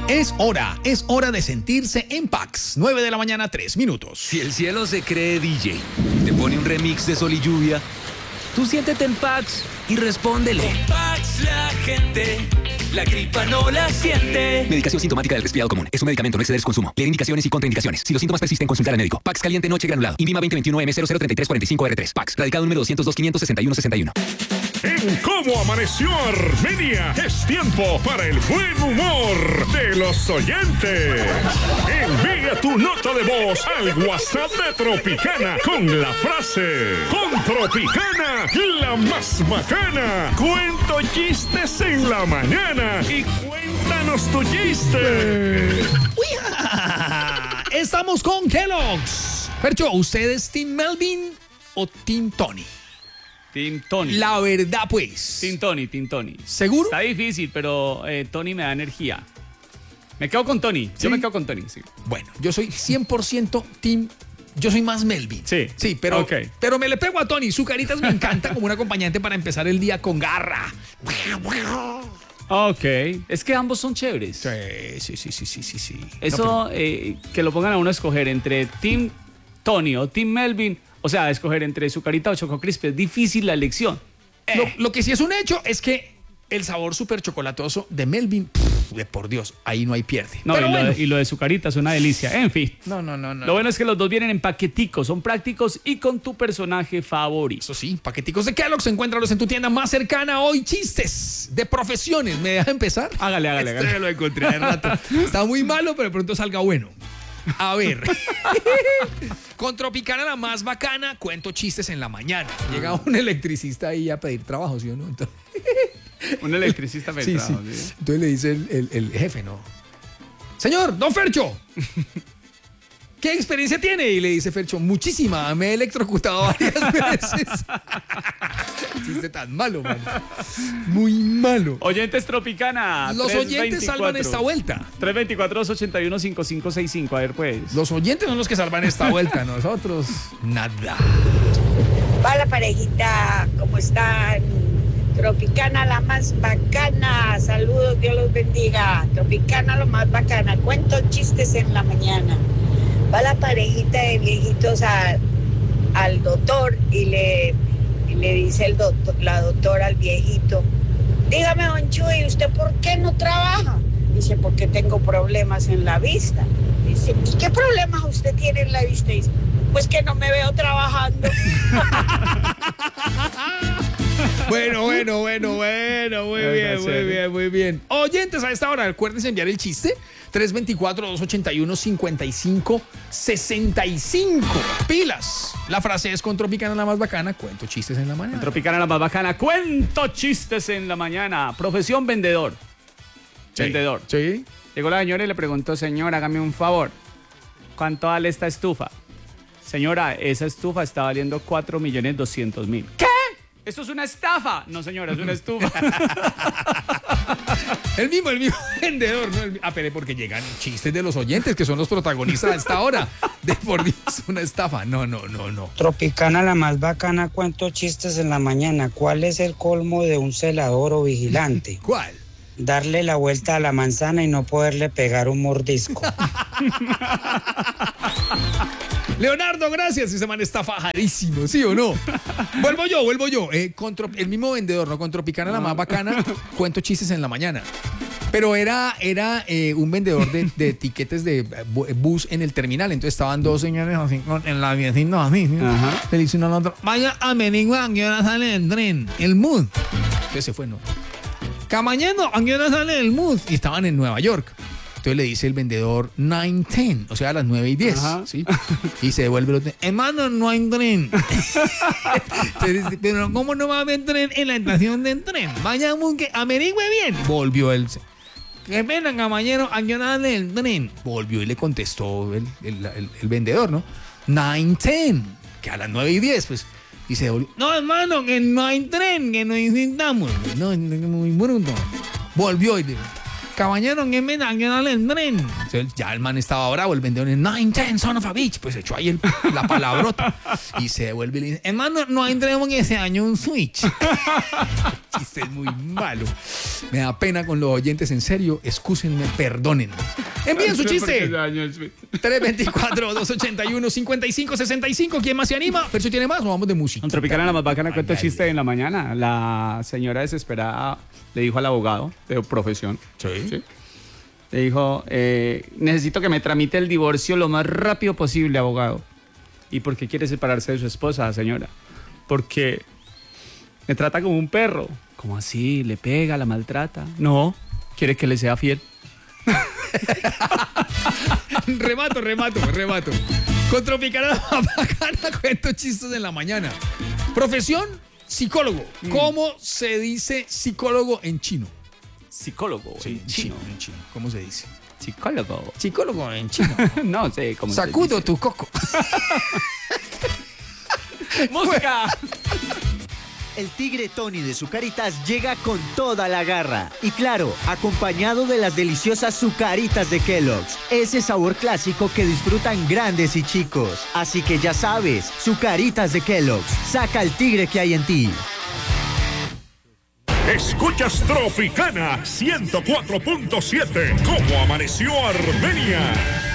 Es hora de sentirse en Pax. 9 de la mañana, 3 minutos. Si el cielo se cree DJ, te pone un remix de Sol y Lluvia, tú siéntete en Pax y respóndele. Con Pax la gente, la gripa no la siente. Medicación sintomática del resfriado común. Es un medicamento, no exceder su consumo. Leer indicaciones y contraindicaciones. Si los síntomas persisten, consultar al médico. Pax caliente noche granulado. INVIMA 2021M003345R3. Pax. Radicado número 202-561-61. En Cómo Amaneció Armenia es tiempo para el buen humor de los oyentes. Envía tu nota de voz al WhatsApp de Tropicana con la frase: con Tropicana, la más bacana. Cuento chistes en la mañana y cuéntanos tu chiste. Estamos con Kellogg's. Fercho, ¿usted es Team Melvin o Team Tony? Team Tony. La verdad, pues. Team Tony. ¿Seguro? Está difícil, pero Tony me da energía. Me quedo con Tony. ¿Sí? Yo me quedo con Tony, sí. Bueno, yo soy 100% Team. Yo soy más Melvin. Sí. Sí, pero, Ok. pero me le pego a Tony. Su caritas me encanta como un acompañante para empezar el día con garra. Ok. Es que ambos son chéveres. Sí. Eso, que lo pongan a uno a escoger entre Team Tony o Team Melvin, o sea, escoger entre Zucarita o Choco Crispy, es difícil la elección. Lo que sí es un hecho es que el sabor súper chocolatoso de Melvin, por Dios, ahí no hay pierde. No, Pero bueno. y lo de Zucarita es una delicia. En fin. No. Lo bueno es que los dos vienen en paqueticos, son prácticos y con tu personaje favorito. Eso sí, paqueticos de Kellogg's, encuéntralos en tu tienda más cercana hoy. Chistes de profesiones. ¿Me deja empezar? Hágale. Este lo encontré hace rato. Está muy malo, pero de pronto salga bueno. A ver. Con Tropicana, la más bacana, cuento chistes en la mañana. Llega un electricista ahí a pedir trabajo, ¿sí o no? Entonces, Un electricista me trajo, ¿sí? Entonces le dice el jefe, ¿no? Señor, don Fercho, ¿qué experiencia tiene? Y le dice Fercho, muchísima, me he electrocutado varias veces. Chiste tan malo, man. Muy malo. Oyentes Tropicana. Los oyentes salvan esta vuelta. 324-281-5565. A ver, pues. Los oyentes son los que salvan esta vuelta. Nosotros, nada. Hola parejita, ¿cómo están? Tropicana, la más bacana. Saludos, Dios los bendiga. Tropicana, lo más bacana. Cuento chistes en la mañana. Va la parejita de viejitos al doctor y le dice la doctora al viejito: dígame, don Chuy, ¿usted por qué no trabaja? Dice: porque tengo problemas en la vista. Dice: ¿y qué problemas usted tiene en la vista? Dice: pues que no me veo trabajando. Bueno, muy bien. Oyentes, a esta hora, acuérdense enviar el chiste. 324-281-5565. Pilas. La frase es: con Tropicana, la más bacana, cuento chistes en la mañana. Tropicana, la más bacana. Cuento chistes en la mañana. Profesión vendedor. Sí. Vendedor. Sí. Llegó la señora y le preguntó: señor, hágame un favor. ¿Cuánto vale esta estufa? Señora, esa estufa está valiendo 4.200.000. ¿Qué? ¿Esto es una estafa? No, señora, es una estufa. El mismo vendedor, ¿no? Pero porque llegan chistes de los oyentes, que son los protagonistas a esta hora. De por Dios, una estafa. No. Tropicana, la más bacana, cuento chistes en la mañana. ¿Cuál es el colmo de un celador o vigilante? ¿Cuál? Darle la vuelta a la manzana y no poderle pegar un mordisco. Leonardo, gracias. Ese man está fajadísimo, ¿sí o no? Vuelvo yo. El mismo vendedor, ¿no? Con Tropicana, la más bacana, cuento chistes en la mañana. Pero era un vendedor de tiquetes de bus en el terminal. Entonces estaban dos señores así, en la viecina así. ¿Sí? Le dice uno al otro: vaya a averiguar a qué hora sale el tren, el bus. Entonces se fue, ¿no? Camañando, ¿a qué hora sale el bus? Y estaban en Nueva York. Entonces le dice el vendedor 9:10, o sea, a las 9:10, ¿sí? Y se devuelve el otro: hermano, no hay tren. Entonces, pero ¿cómo no va a haber tren en la estación del tren? Vaya, que averigüe bien. Volvió él. Qué pena, caballero, ¿a qué hora sale el tren? Volvió y le contestó el vendedor, ¿no? 9:10, que a las 9:10, pues. Y se devolvió: no, hermano, que no hay tren, que nos necesitamos. No, muy bruto. Volvió y dijo: caballero, ¿qué me dan? ¿Qué dan el tren? Entonces, ya el man estaba bravo, el vendedor en 910, son of a bitch. Pues echó ahí la palabrota y se devuelve y le dice, hermano, no entremos que se dañó un switch. Chiste es muy malo. Me da pena con los oyentes, en serio. Excúsenme, perdonen. Envíen su chiste. 324-281-5565. ¿Quién más se anima? ¿Fercho tiene más o vamos de música? Un Tropicana la más bacana, cuento chiste en la mañana. La señora desesperada le dijo al abogado de profesión. Sí. Le dijo, necesito que me tramite el divorcio lo más rápido posible, abogado. ¿Y por qué quiere separarse de su esposa, señora? Porque me trata como un perro. ¿Cómo así? ¿Le pega, la maltrata? No, quiere que le sea fiel. Remato. Con Tropicana la más bacana, cuento chistes en la mañana. Profesión, psicólogo. ¿Cómo se dice psicólogo en chino? Psicólogo. Sí, en chino. en chino. ¿Cómo se dice? Psicólogo. Psicólogo en chino. No sé cómo se Sacudo dice. tu coco. ¡Música! El tigre Tony de Zucaritas llega con toda la garra. Y claro, acompañado de las deliciosas Zucaritas de Kellogg's. Ese sabor clásico que disfrutan grandes y chicos. Así que ya sabes, Zucaritas de Kellogg's. Saca el tigre que hay en ti. Escuchas Tropicana 104.7. ¿Cómo amaneció Armenia?